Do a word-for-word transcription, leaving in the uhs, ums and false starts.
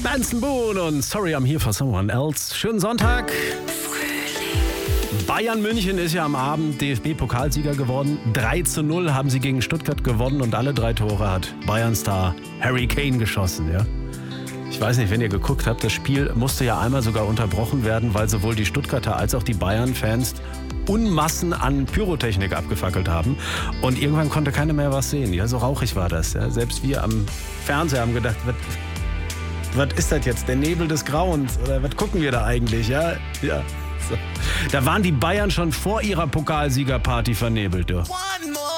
Benson Boone und Sorry I'm Here for Someone Else. Schönen Sonntag. Bayern München ist ja am Abend D F B-Pokalsieger geworden. drei zu null haben sie gegen Stuttgart gewonnen und alle drei Tore hat Bayern-Star Harry Kane geschossen. Ja? Ich weiß nicht, wenn ihr geguckt habt, das Spiel musste ja einmal sogar unterbrochen werden, weil sowohl die Stuttgarter als auch die Bayern-Fans Unmassen an Pyrotechnik abgefackelt haben. Und irgendwann konnte keiner mehr was sehen. Ja, so rauchig war das. Ja? Selbst wir am Fernseher haben gedacht, was, was ist das jetzt? Der Nebel des Grauens? Oder was gucken wir da eigentlich? Ja, ja. So. Da waren die Bayern schon vor ihrer Pokalsiegerparty vernebelt. Du.